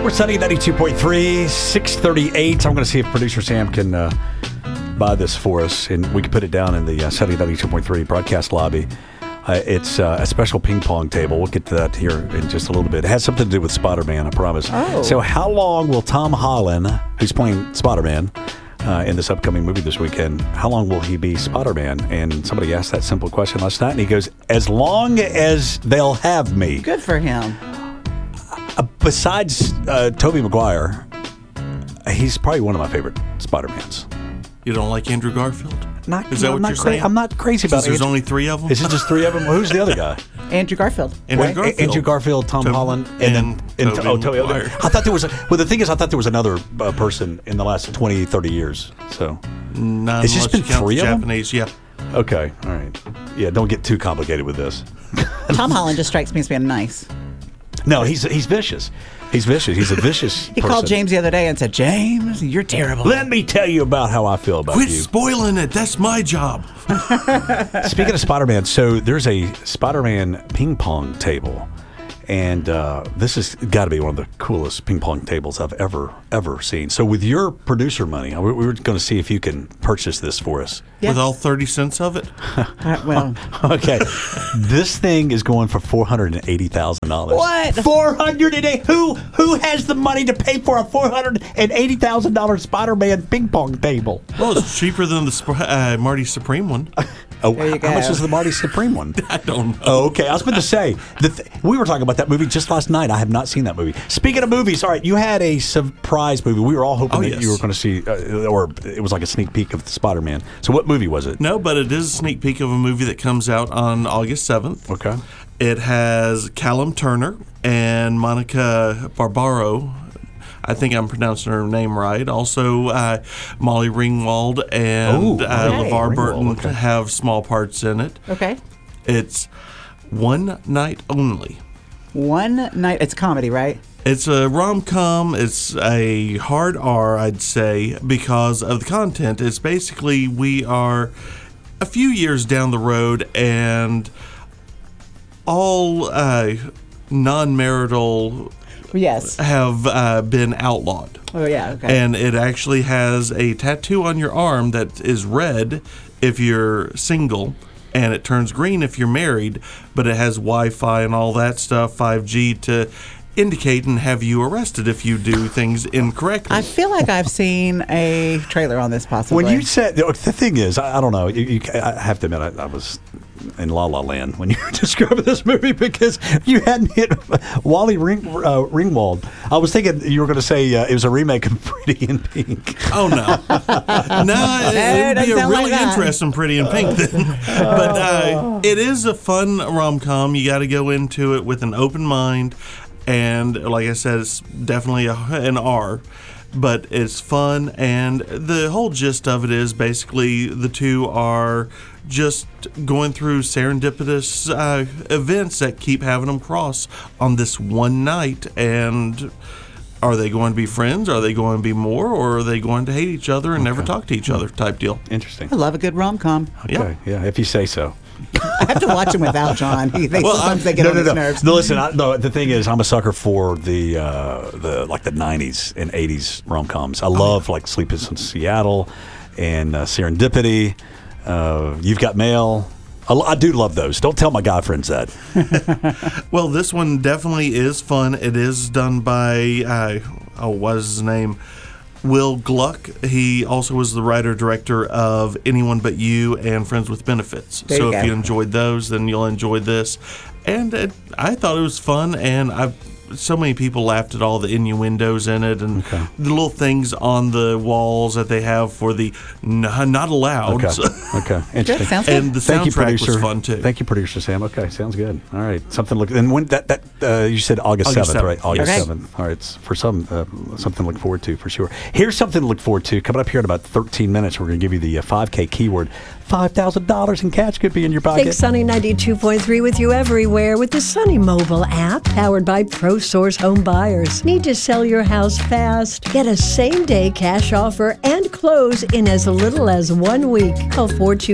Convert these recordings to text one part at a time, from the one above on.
We're Sunny 92.3, 638. I'm going to see if producer Sam can buy this for us, and we can put it down in the Sunny 92.3 broadcast lobby. It's a special ping pong table. We'll get to that here in just a little bit. It has something to do with Spider-Man, I promise. Oh. So how long will Tom Holland, who's playing Spider-Man in this upcoming movie this weekend, how long will he be Spider-Man? And somebody asked that simple question last night, and he goes, as long as they'll have me. Good for him. Besides Tobey Maguire, he's probably one of my favorite Spider-Mans. You don't like Andrew Garfield? Is that what you're saying? I'm not crazy about it. There's only three of them? Is it just three of them? Who's the other guy? Andrew Garfield. Andrew Garfield, Tom Holland, and Tobey Maguire. I thought there was the thing is, I thought there was another person in the last 20, 30 years. So None, it's just been three of them? Japanese, yeah. Okay, all right. Yeah, don't get too complicated with this. Tom Holland just strikes me as being nice. No, he's vicious. He's vicious. He's a vicious He called James the other day and said, James, you're terrible. Let me tell you about how I feel about Quit you. spoiling it. That's my job. Speaking of Spider-Man, so there's a Spider-Man ping pong table. And this has got to be one of the coolest ping pong tables I've ever seen. So with your producer money, we were going to see if you can purchase this for us. Yeah. With all 30 cents of it? Well, Okay. This thing is going for $480,000. What? $480,000. Who has the money to pay for a $480,000 Spider-Man ping pong table? Well, it's cheaper than the Marty Supreme one. Oh, There you how much go. is the Marty Supreme one? I don't know. Oh, okay. I was going to say, we were talking about that movie just last night. I have not seen that movie. Speaking of movies, all right, you had a surprise movie. We were all hoping that yes. you were going to see, or it was like a sneak peek of Spider-Man. So what movie was it? No, but it is a sneak peek of a movie that comes out on August 7th. Okay. It has Callum Turner and Monica Barbaro. I think I'm pronouncing her name right. Also, Molly Ringwald and LeVar Burton okay. have small parts in it. okay. It's one night only. One night. It's comedy, right? It's a rom-com. It's a hard R, I'd say, because of the content. It's basically we are a few years down the road and all non-marital Yes. have been outlawed. Oh, yeah. Okay. And it actually has a tattoo on your arm that is red if you're single, and it turns green if you're married, but it has Wi-Fi and all that stuff, 5G, to indicate and have you arrested if you do things incorrectly. I feel like I've seen a trailer on this possibly. When you said, the thing is, I don't know, I have to admit, I was in La La Land when you were describing this movie because you hadn't hit Wally Ringwald. I was thinking you were going to say it was a remake of Pretty in Pink. Oh, no. No, it would be a really interesting Pretty in Pink then. But it is a fun rom-com. You got to go into it with an open mind. And like I said, it's definitely an R. But it's fun. And the whole gist of it is basically the two are just going through serendipitous events that keep having them cross on this one night. And are they going to be friends? Are they going to be more? Or are they going to hate each other and never talk to each other type deal? Interesting. I love a good rom-com. Okay, yeah, if you say so. I have to watch them without John. Sometimes they get on his nerves. No, listen. The thing is, I'm a sucker for the like the '90s and '80s rom-coms. I love like Sleepless in Seattle and Serendipity. You've Got Mail. I do love those. Don't tell my guy friends that. Well, this one definitely is fun. It is done by what is his name? Will Gluck. He also was the writer-director of Anyone But You and Friends with Benefits. There So you if go. you enjoyed those, then you'll enjoy this. And I thought it was fun, and so many people laughed at all the innuendos in it and the little things on the walls that they have for the not allowed. Okay. Interesting. Sounds good. And the Thank you, soundtrack producer. was fun too. Thank you, producer Sam. Okay, sounds good. All right, something to look. And when that you said August 7th, right? August Okay. 7th. All right, it's for some something to look forward to for sure. Here's something to look forward to. Coming up here in about 13 minutes, we're going to give you the 5K keyword. $5,000 in cash could be in your pocket. Think Sunny 92.3 with you everywhere with the Sunny mobile app powered by Pro Source home buyers. Need to sell your house fast? Get a same-day cash offer and close in as little as 1 week. Call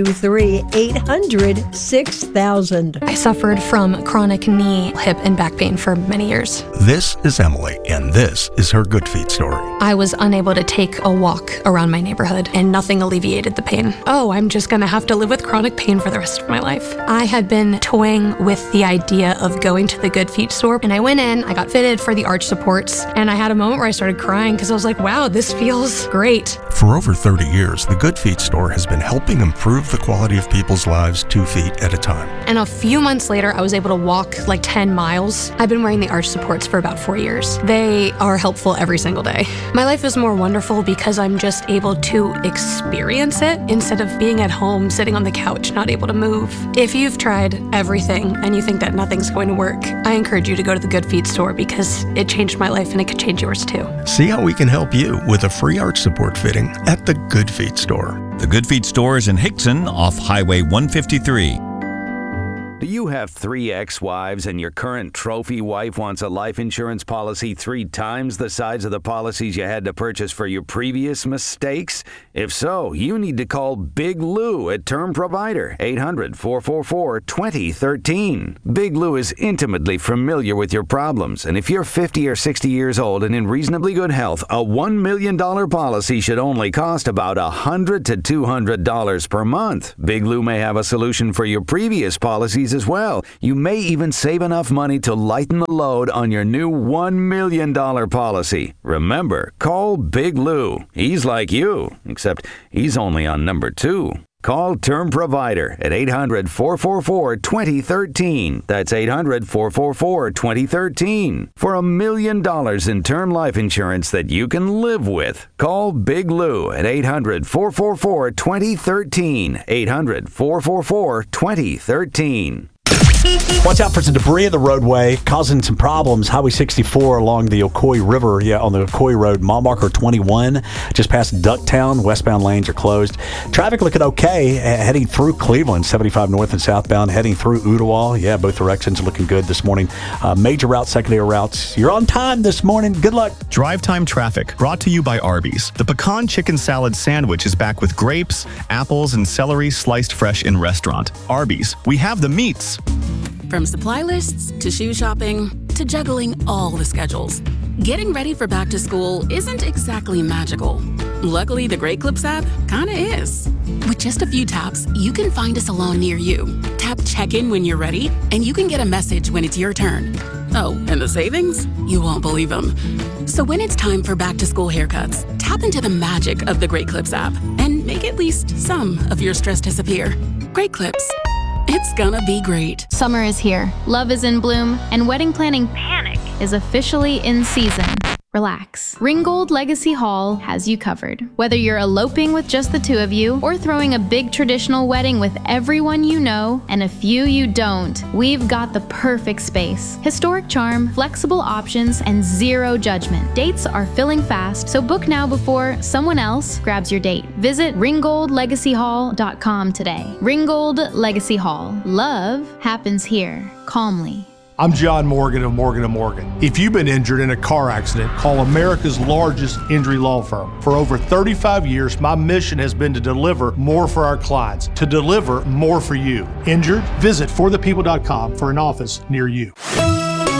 423-800-6000. I suffered from chronic knee, hip, and back pain for many years. This is Emily, and this is her Good Feet story. I was unable to take a walk around my neighborhood, and nothing alleviated the pain. Oh, I'm just gonna have to live with chronic pain for the rest of my life. I had been toying with the idea of going to the Good Feet store, and I went in, I got fitted for the arch supports, and I had a moment where I started crying because I was like, wow, this feels great. For over 30 years, the Good Feet store has been helping improve the quality of people's lives 2 feet at a time. And a few months later, I was able to walk like 10 miles. I've been wearing the arch supports for about 4 years. They are helpful every single day. My life is more wonderful because I'm just able to experience it instead of being at home, sitting on the couch, not able to move. If you've tried everything and you think that nothing's going to work, I encourage you to go to the Good Feet store because it changed my life and it could change yours too. See how we can help you with a free arch support fitting at the Good Feet store. The Good Feet store is in Hickson off Highway 153. Do you have 3 ex-wives and your current trophy wife wants a life insurance policy 3 times the size of the policies you had to purchase for your previous mistakes? If so, you need to call Big Lou at Term Provider, 800-444-2013. Big Lou is intimately familiar with your problems, and if you're 50 or 60 years old and in reasonably good health, a $1 million policy should only cost about $100 to $200 per month. Big Lou may have a solution for your previous policies as well. You may even save enough money to lighten the load on your new $1 million policy. Remember, call Big Lou. He's like you, except he's only on number 2. Call Term Provider at 800-444-2013. That's 800-444-2013 for $1 million in term life insurance that you can live with. Call Big Lou at 800-444-2013. 800-444-2013. Watch out for some debris in the roadway causing some problems. Highway 64 along the Ocoee River, on the Ocoee Road, mile marker 21, just past Ducktown. Westbound lanes are closed. Traffic looking okay heading through Cleveland, 75 north and southbound, heading through Ooltewah. Yeah, both directions are looking good this morning. Major routes, secondary routes. You're on time this morning. Good luck. Drive time traffic brought to you by Arby's. The pecan chicken salad sandwich is back with grapes, apples, and celery sliced fresh in restaurant. Arby's, we have the meats. From supply lists to shoe shopping to juggling all the schedules, getting ready for back to school isn't exactly magical. Luckily, the Great Clips app kinda is. With just a few taps, you can find a salon near you. Tap check-in when you're ready, and you can get a message when it's your turn. Oh, and the savings? You won't believe them. So when it's time for back to school haircuts, tap into the magic of the Great Clips app and make at least some of your stress disappear. Great Clips. It's gonna be great. Summer is here, love is in bloom, and wedding planning panic is officially in season. Relax. Ringgold Legacy Hall has you covered. Whether you're eloping with just the 2 of you or throwing a big traditional wedding with everyone you know and a few you don't, we've got the perfect space. Historic charm, flexible options, and zero judgment. Dates are filling fast, so book now before someone else grabs your date. Visit ringgoldlegacyhall.com today. Ringgold Legacy Hall. Love happens here, calmly. I'm John Morgan of Morgan & Morgan. If you've been injured in a car accident, call America's largest injury law firm. For over 35 years, my mission has been to deliver more for our clients, to deliver more for you. Injured? Visit forthepeople.com for an office near you.